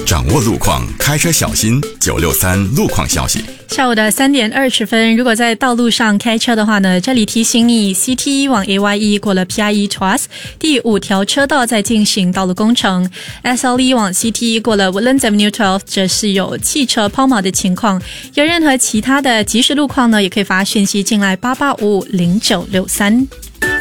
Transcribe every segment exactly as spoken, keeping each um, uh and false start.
掌握路况，开车小心。九六三路况消息。 下午的三点二十分，如果在道路上开车的话呢，这里提醒你 C T E 往 A Y E 过了 P I E Tuas 第五条车道在进行道路工程， S L E 往 C T E 过了 Woodlands Avenue 十二这是有汽车抛锚的情况。有任何其他的即时路况呢，也可以发讯息进来八八五五零九六三。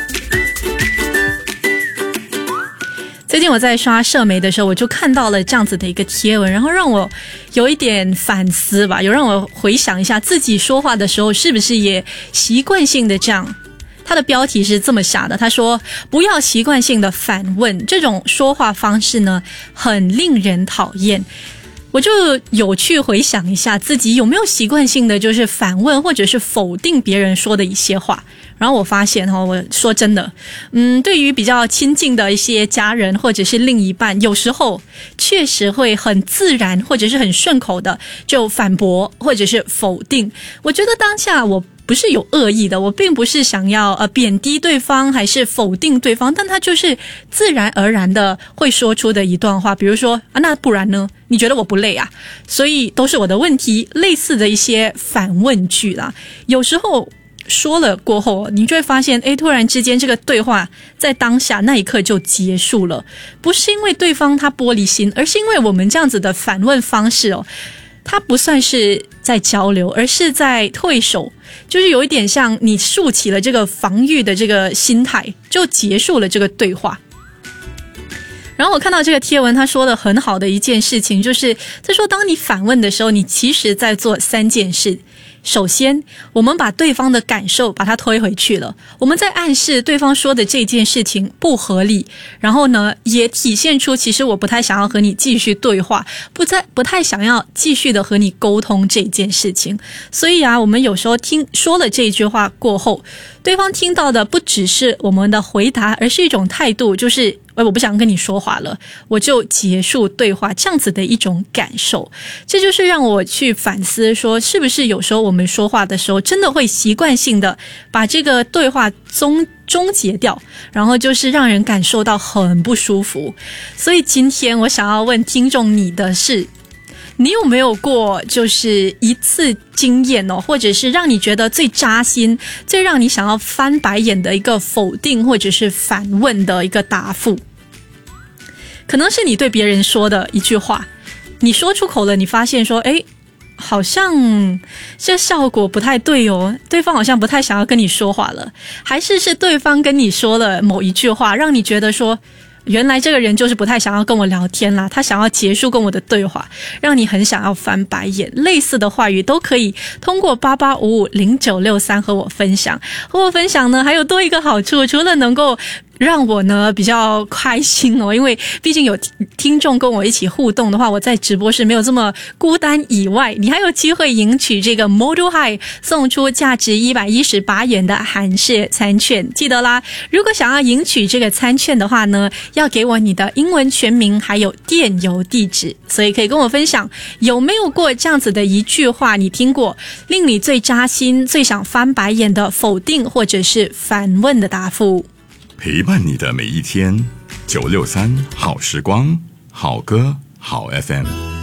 最近我在刷社媒的时候，我就看到了这样子的一个贴文，然后让我有一点反思吧，有让我回想一下自己说话的时候是不是也习惯性的这样。他的标题是这么下的，他说不要习惯性的反问，这种说话方式呢很令人讨厌。我就有去回想一下自己有没有习惯性的就是反问或者是否定别人说的一些话，然后我发现哈，我说真的，嗯，对于比较亲近的一些家人或者是另一半，有时候确实会很自然或者是很顺口的就反驳或者是否定。我觉得当下我不是有恶意的，我并不是想要呃贬低对方还是否定对方，但他就是自然而然的会说出的一段话，比如说啊，那不然呢？你觉得我不累啊？所以都是我的问题，类似的一些反问句啦。有时候说了过后，你就会发现，诶，突然之间这个对话在当下那一刻就结束了，不是因为对方他玻璃心，而是因为我们这样子的反问方式哦。它不算是在交流，而是在退守，就是有一点像你竖起了这个防御的这个心态，就结束了这个对话。然后我看到这个贴文，他说的很好的一件事情，就是他说当你反问的时候，你其实在做三件事。首先，我们把对方的感受把它推回去了，我们在暗示对方说的这件事情不合理，然后呢也体现出其实我不太想要和你继续对话，不再不太想要继续的和你沟通这件事情。所以啊，我们有时候听说了这一句话过后，对方听到的不只是我们的回答，而是一种态度，就是我不想跟你说话了，我就结束对话，这样子的一种感受。这就是让我去反思说，是不是有时候我们说话的时候真的会习惯性的把这个对话终终结掉，然后就是让人感受到很不舒服。所以今天我想要问听众你的是，你有没有过就是一次经验哦，或者是让你觉得最扎心、最让你想要翻白眼的一个否定或者是反问的一个答复？可能是你对别人说的一句话，你说出口了，你发现说，诶，好像这效果不太对哦，对方好像不太想要跟你说话了。还是是对方跟你说了某一句话，让你觉得说，原来这个人就是不太想要跟我聊天啦，他想要结束跟我的对话，让你很想要翻白眼。类似的话语都可以通过八八五五零九六三和我分享。和我分享呢，还有多一个好处，除了能够让我呢比较开心哦，因为毕竟有听众跟我一起互动的话，我在直播室没有这么孤单以外，你还有机会赢取这个 Model High 送出价值一百一十八元的韩式餐券。记得啦，如果想要赢取这个餐券的话呢，要给我你的英文全名还有电邮地址，所以可以跟我分享有没有过这样子的一句话你听过，令你最扎心、最想翻白眼的否定或者是反问的答复。 陪伴你的每一天，九六三好时光，好歌好 F M。